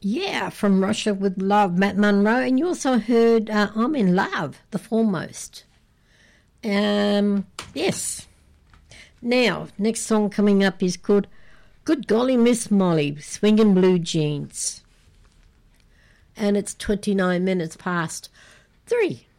Yeah, From Russia with Love, Matt Monro. And you also heard I'm in Love, The Foremost. Yes. Now, next song coming up is called Good Golly Miss Molly, Swingin' Blue Jeans. And it's 29 minutes past 3.